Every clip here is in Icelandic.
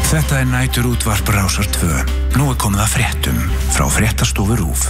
Þetta nætur útvarp Rásar 2. Nú komið að fréttum frá fréttastofu RÚV.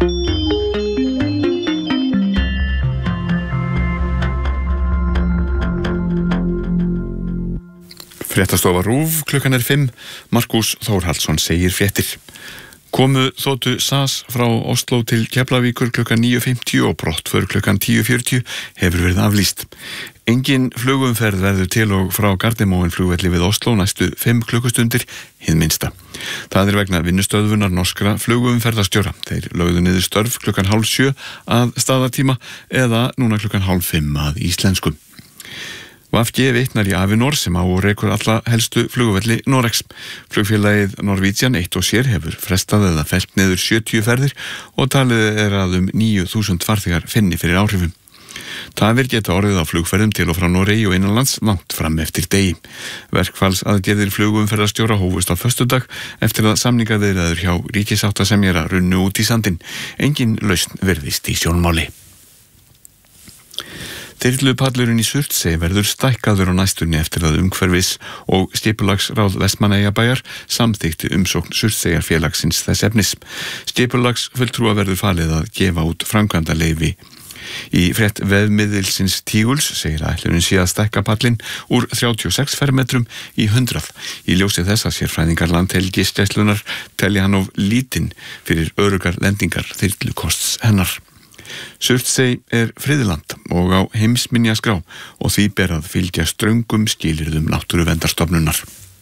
Fréttastofa RÚV, klukkan 5. Markús Þórhallsson segir fréttir. Komu þóttu SAS frá Oslo til Keflavíkur klukkan 9:50 og brottför klukkan 10:40 hefur verið aflýst. Engin flugumferð verður til og frá Gardermoen flugvelli við Oslo næstu 5 klukkustundir hið minnsta. Það vegna vinnustöðvunar norskra flugumferðarstjóra. Þeir lögðu niður störf klukkan 6:30 að staðartíma eða núna klukkan 4:30 að íslensku. VFG vitnar í Avinor sem á og rekur alla helstu flugvelli Noregs. Flugfélagið Norwegian eitt og sér hefur frestað eða fellt niður 70 ferðir og talið að 9.000 farþegar finni fyrir áhrifum. Tafir geta orðið á flugferðum til og frá Noregi og innanlands langt fram eftir degi. Verkfallsaðgerðir flugumferðarstjóra hófust á föstudag eftir að samningaviðræður hjá ríkissáttasemjara runnu út í sandinn. Engin lausn virðist í sjónmáli. Þyrlupallurinn í Surtsey verður stækkaður á næstunni eftir að umhverfis- og skipulagsráð Vestmannaeyjabæjar samþykkti umsókn Surtseyjarfélagsins þess efnis. Skipulagsfulltrúa verður falið að gefa út framkvæmdaleyfi. Í frétt vefmiðilsins Tíguls segir að ætlunin sé að stækka pallinn úr 36 fermetrum í 100. Í ljósi þess að sérfræðingar Landhelgisgæslunnar telja hann of lítinn fyrir öruggar lendingar þyrlukosts hennar. Surtsey friðland og á heimsminjaskrá og því ber að fylgja ströngum skilyrðum náttúruverndarstofnunar.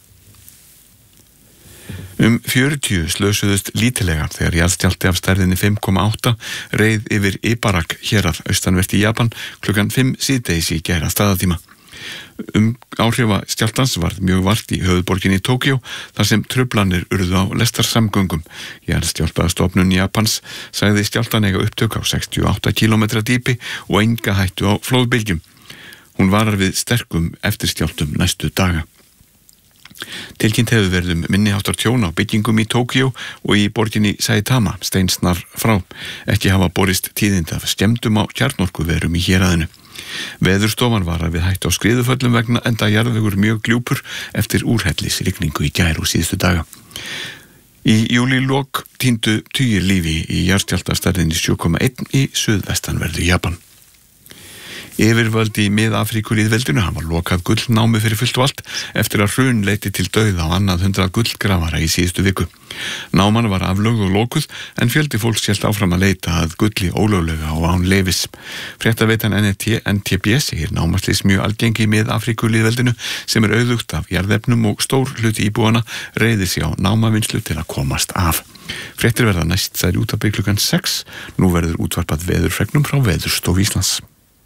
40 slösuðust lítilega þegar jarðskjálfti af stærðinni 5,8 reið yfir Ibarak hérað austanvert í Japan klukkan 5 síðdegis í gær að staðartíma. Áhrifa skjálftans varð mjög vart í höfuðborginni Tókjó þar sem truflanir urðu á lestarsamgöngum. Jarðskjálftastofnun Japans sagði skjálftan eiga upptök á 68 km dýpi og enga hættu á flóðbylgjum. Hún varar við sterkum eftirskjálftum næstu daga. Tilkynnt hefur verið minniháttar tjón á byggingum í Tókjó og í borginni Saitama steinsnar frá. Ekki hafa borist tíðindi af skemmdum á kjarnorkuverum í héraðinu. Veðurstofan varar við hættu á skriðuföllum vegna enda jarðvegur mjög gljúpur eftir úrhellisrigningu í gær og síðustu daga. Í júlílok týndu tugir lífi í jarðskjálftastærðinni 7,1 í suðvestanverðu Japan. Yfirvöld í Mið-Afríku lýðveldinu hafa lokað gullnámi fyrir fullt og allt eftir að hrun leiddi til dauða á annað 100 gullgrafara í síðustu viku. Náman var aflögð og lokuð en fjöldi fólks hélt áfram að leita að gulli ólöglega og án leyfis. Fréttaveitan NTB segir námaslys mjög algengi í Mið-Afríku lýðveldinu sem auðugt af jarðefnum og stór hluti íbúana reiðir sig á námavinnslu til að komast af. Fréttir verða næst særi út af klukkan 6. Nú verður útvarpað veðurfregnum frá Veðurstofu Íslands.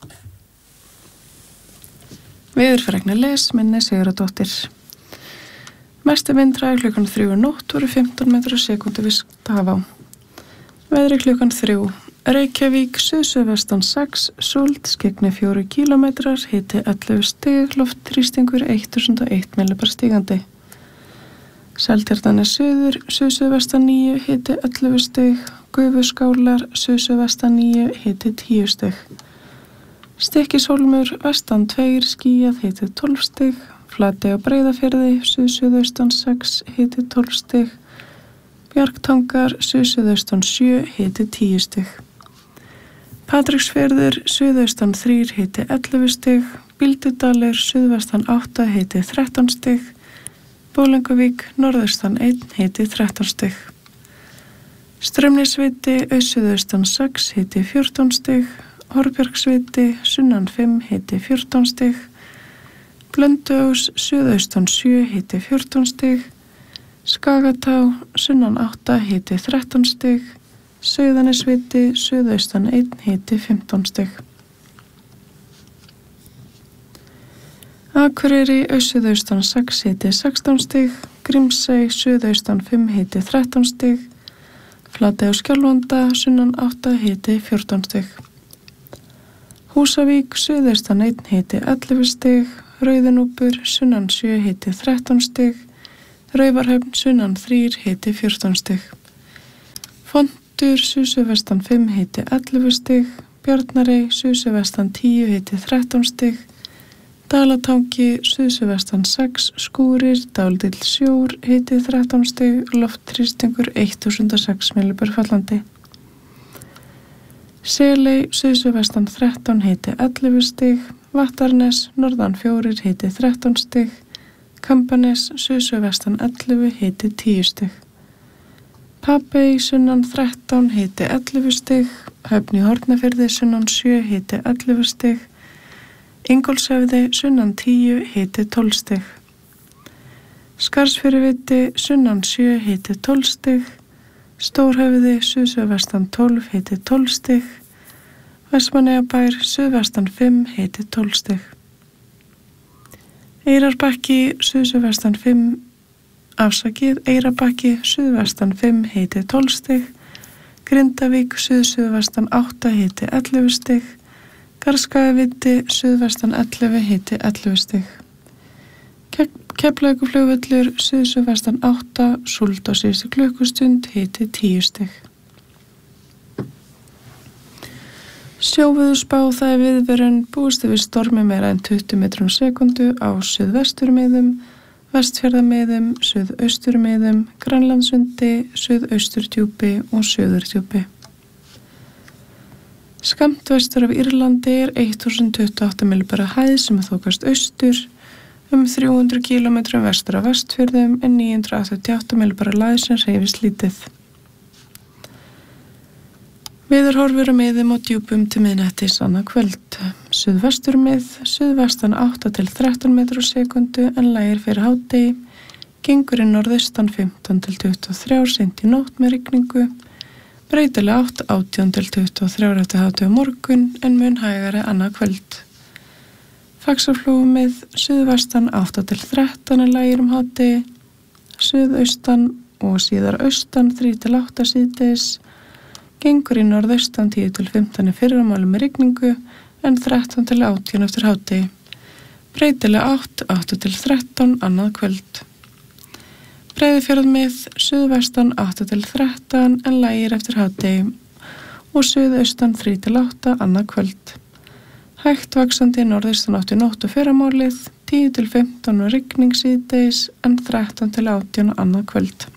Veðurfregna minni Sigurðardóttir. Mestu vindræði klukkan 3 nótt voru 15 metrar á sekúndu við Stafá. Veðri klukkan 3. Reykjavík, suðsuðvestan 6, súld, skyggni 4 kílómetrar, hiti 11 stig, loftþrýstingur 1001 millibar stigandi. Seltjarnarnes suður, suðsuðvestan 9, hiti 11 stig, Gufuskálar, suðsuðvestan 9, hiti 10 stig. Stykkishólmur, vestan 2, skýjað, hiti 12 stig, Flatey á Breiðafirði, suðsuðaustan 6, hiti 12 stig, Bjargtangar, suðsuðaustan 7, hiti 10 stig. Patreksfjörður, suðaustan 3, hiti 11 stig, Bíldudalur, suðvestan 8, hiti 13 stig, Bólingavík, norðaustan 1, hiti 13 stig. Straumnesviti, suðaustan 6, hiti 14 stig, Horbjörgsviti, sunnan 5, hiti 14 stig, Blönduós, suðaustan 7, hiti 14 stig, Skagatá, sunnan 8, hiti 13 stig, Sauðanesviti, suðaustan 1, hiti 15 stig. Akureyri, suðaustan 6, hiti 16 stig, Grímsey, suðaustan 5, hiti 13 stig, Flatey á Skjálfanda, sunnan 8, hiti 14 stig. Húsavík, suðaustan 1, hiti 11 stig, Rauðanúpur, sunnan 7, hiti 13 stig, Raufarhöfn, sunnan 3, hiti 14 stig. Fontur, suðvestan 5, hiti 11 stig, Bjarnarey, suðvestan 10, hiti 13 stig, Dalatangi, suðsuvestan 6, skúrir, dálítill sjór, hiti 13 stig, loftþrýstingur 1006 millibör fallandi. Seley, suðsuvestan 13, hiti 11 stig, Vattarnes, norðan 4, hiti 13 stig, Kambanes, suðsuvestan 11, hiti 10 stig. Papey, sunnan 13, hiti 11 stig, Höfn í Hornafirði, sunnan 7, hiti 11 stig, Ingólfshöfði, sunnan 10, hiti 12 stig. Skarðsfjöruviti, sunnan 7, hiti 12 stig, Stórhöfði, suðsuvestan 12, hiti 12 stig, Vestmannaeyjabær, suðvestan 5, hiti 12 stig. Eyrarbakki, suðsuvestan 5, Eyrarbakki, suðvestan 5, hiti 12 stig, Grindavík, suðsuvestan 8, hiti 11 stig, Garðskagaviti, suðvestan 11, hiti 11 stig. Keflavíkurflugvöllur, suðsuvestan 8, súld á síðustu klukkustund, hiti 10 stig. Sjóveðurspá, það er viðvörun, búist við stormi meira en 20 metrum sekundu á suðvesturmiðum, vestfjarðamiðum, suðausturmiðum, Grænlandssundi, suðausturdjúpi og suðurdjúpi. Skammt vestur af Írlandi er 1028 millibara hæð sem þokast austur, 300 km vestur af Vestfjörðum en 988 millibara lægð sem hreyfist lítið. Veðurhorfur á miðum og djúpum til miðnættis annað kvöld. Suðvesturmið, suðvestan 8 til 13 metrar á sekundu en lægir fyrir hádegi, gengur í norðaustan 15 til 23 seint í nótt með rigningu, breytileg átt 18 til 23 eftir hádegi á morgun en mun hægari annað kvöld. Faxaflóamið, suðvestan 8 til 13 en lægir hádegi, suðaustan og síðar austan 3 til 8 síðdegis, gengur í norðaustan 10 til 15 í fyrramálið með rigningu en 13 til 18 eftir hádegi. Breytileg átt 8 til 13 annað kvöld. Breiðafjörðmið, suðvestan 8 til 13 en lægir eftir hádegi og suðaustan 3 til 8 annað kvöld. Hægt vaxandi norðaustan 8 nótt og fyrramálið, 10 til 15 og rigning síðdegis en 13 til 18 annað kvöld.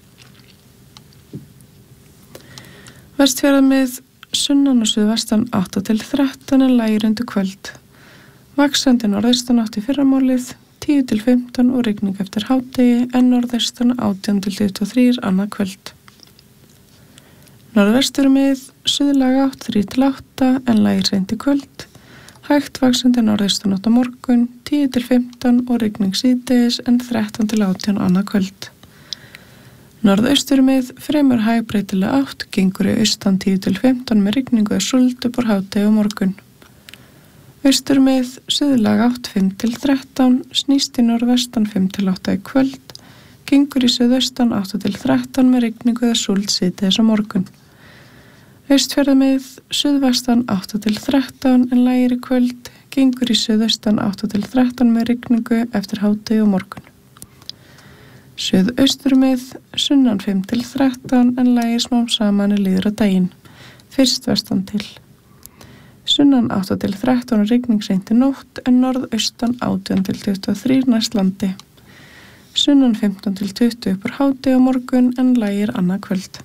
Vestfjarðamið, sunnan og suðvestan 8 til 13 en lægir undir kvöld. Vaxandi norðaustan 8 í fyrramálið, 10 til 15 og rigning eftir hádegi en norðaustan 18 til 23 annað kvöld. Norðvesturmið, suðlæga 8 3 til 8 en lægir seint í kvöld. Hægt vaxandi norðaustan 8 á morgun, 10 til 15 og rigning síðdegis en 13 til 18 annað kvöld. Norðausturmið, fremur hæg breytileg átt, gengur í austan 10 til 15 með rigningu eða súld upp úr hádegi á morgun. Austurmið, suðlæga 8 5 til 13, snýst í norðvestan 5 til 8 í kvöld, gengur í suðaustan 8 til 13 með rigningu eða súld síðdegis á morgun. Austfjarðamið, suðvestan 8 til 13 en lægir í kvöld, gengur í suðaustan 8 til 13 með rigningu eftir hádegi á morgun. Suðausturmið, sunnan 5 til 13 en lægir smám saman líður á daginn, fyrst vestan til. Sunnan 8 til 13 og rigning seint í nótt en norðaustan 18 til 23 næst landi. Sunnan 15 til 20 upp úr hádegi á morgun en lægir annað kvöld.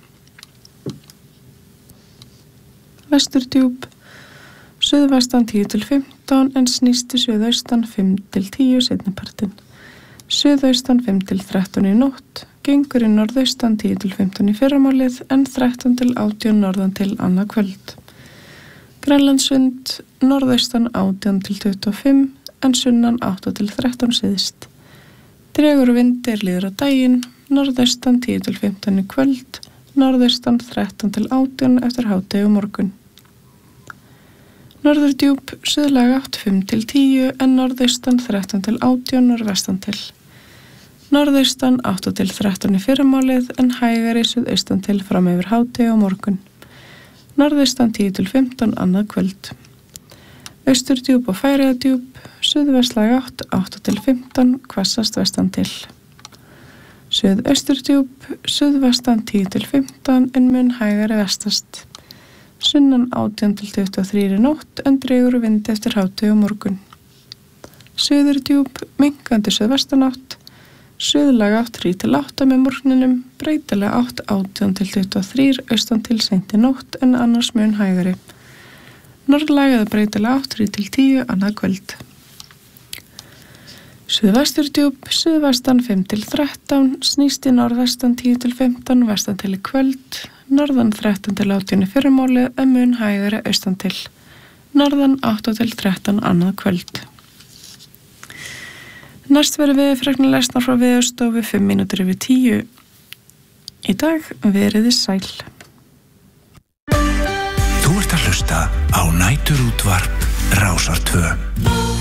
Vesturdjúp, suðvestan 10 til 15 en snýst í suðaustan 5 til 10 seinnipartinn. Suðaustan 5 til 13 í nótt, gengur í norðaustan 10 til 15 í fyrramálið en 13 til 18 norðan til annað kvöld. Grænlandssund, norðaustan 18 til 25 en sunnan 8 til 13 syðst. Dregur vindir líður á daginn, norðaustan 10 til 15 í kvöld, norðaustan 13 til 18 eftir hádegi á morgun. Norðurdjúp, suðlæga 8 5 til 10 en norðaustan 13 til 18 norðvestan til. Norðaustan 8 til 13 í fyrramálið en hægari suðaustan til fram yfir hádegi á morgun. Norðaustan 10 til 15 annað kvöld. Austurdjúp og Færeyjadjúp, suðvestlæga 8 til 15, hvassast vestan til. Suðausturdjúp, suðvestan 10 til 15 en mun hægari vestast. Sunnan 18 til 23 í nótt en dregur vindi eftir hádegi á morgun. Suðurdjúp, minnkandi suðvestanátt, suðlæg átt 3-8 með morgninum, breytileg átt 18-23, austan til seint í nótt en annars mun hægari. Norðlæg eða breytileg átt 3-10, annað kvöld. Suðvesturdjúp, suðvestan 5-13, snýst í norðvestan 10-15, vestan til í kvöld, norðan 13-18 í fyrramálið en mun hægari austan til, norðan 8-13 annað kvöld. Næst verður veðurfregnir lesnar frá Veðurstofu 5 mínútur yfir 10. Í dag veriði sæl. Þú ert að hlusta á Næturútvarp Rásar 2.